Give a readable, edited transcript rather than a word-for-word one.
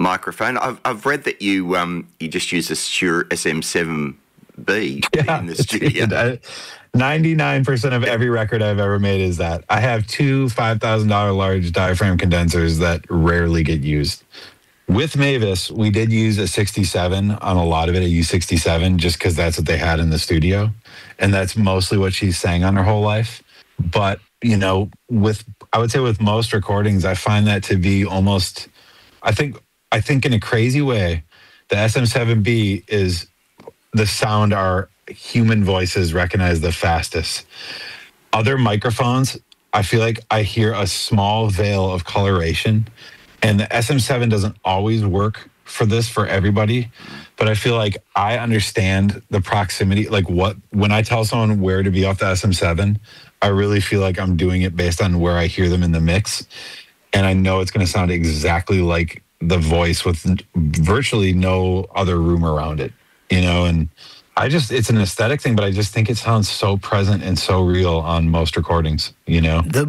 microphone. I've read that you just use a Shure SM7B in the studio. 99% of every record I've ever made is that. I have two $5,000 large diaphragm condensers that rarely get used. With Mavis, we did use a 67 on a lot of it, a U67, just because that's what they had in the studio. And that's mostly what she sang on her whole life. But, you know, I would say with most recordings, I find that to be almost, I think in a crazy way, the SM7B is the sound our human voices recognize the fastest. Other microphones, I feel like I hear a small veil of coloration. And the SM7 doesn't always work for this for everybody, but I feel like I understand the proximity. Like when I tell someone where to be off the SM7, I really feel like I'm doing it based on where I hear them in the mix. And I know it's going to sound exactly like the voice with virtually no other room around it, you know? And it's an aesthetic thing, but I just think it sounds so present and so real on most recordings, you know?